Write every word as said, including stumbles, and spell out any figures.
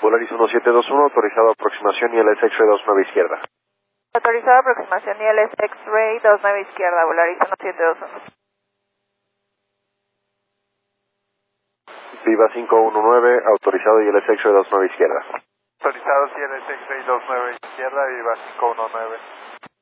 Volaris uno siete dos uno, autorizado aproximación y L S X-ray dos nueve izquierda. Autorizado aproximación y L S X-ray dos nueve izquierda, Volaris uno siete dos uno. Viva cinco uno nueve, autorizado y L S X-ray dos nueve izquierda. Autorizado y L S X-ray dos nueve izquierda, Viva cinco uno nueve.